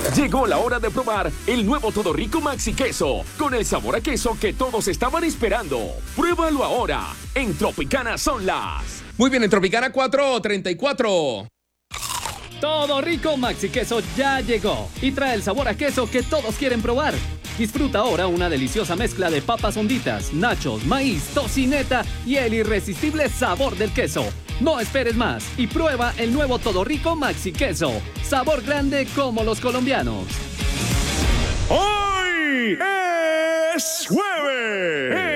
Llegó la hora de probar el nuevo Todo Rico Maxi Queso, con el sabor a queso que todos estaban esperando. Pruébalo ahora. En Tropicana son las... Muy bien, en Tropicana 4:34. Todo Rico Maxi Queso ya llegó y trae el sabor a queso que todos quieren probar. Disfruta ahora una deliciosa mezcla de papas honditas, nachos, maíz, tocineta y el irresistible sabor del queso. No esperes más y prueba el nuevo Todo Rico Maxi Queso. Sabor grande como los colombianos. ¡Hoy es jueves!